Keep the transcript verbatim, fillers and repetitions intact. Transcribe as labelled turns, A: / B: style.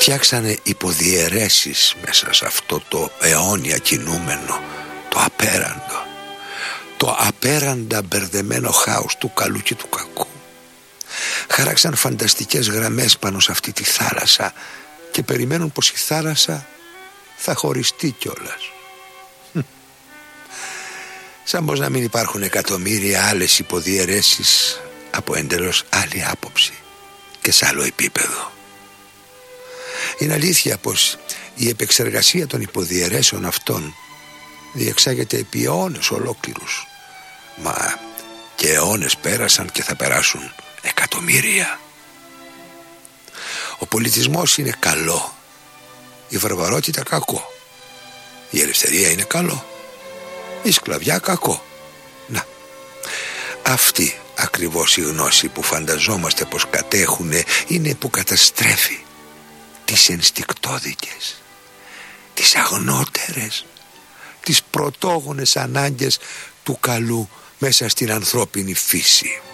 A: φτιάξανε υποδιαιρέσεις μέσα σε αυτό το αιώνια κινούμενο, το απέραντο, το απέραντα μπερδεμένο χάος του καλού και του κακού. Χάραξαν φανταστικές γραμμές πάνω σε αυτή τη θάλασσα και περιμένουν πως η θάλασσα θα χωριστεί κιόλας. Σαν πως να μην υπάρχουν εκατομμύρια άλλες υποδιαιρέσεις από εντελώς άλλη άποψη και σε άλλο επίπεδο. Είναι αλήθεια πως η επεξεργασία των υποδιαιρέσεων αυτών διεξάγεται επί αιώνες ολόκληρους, μα και αιώνες πέρασαν και θα περάσουν εκατομμύρια. Ο πολιτισμός είναι καλό, η βαρβαρότητα κακό, η ελευθερία είναι καλό, η σκλαβιά κακό. Να, αυτή ακριβώς η γνώση που φανταζόμαστε πως κατέχουνε είναι που καταστρέφει τις ενστικτόδικες, τις αγνότερες, τις πρωτόγονες ανάγκες του καλού μέσα στην ανθρώπινη φύση.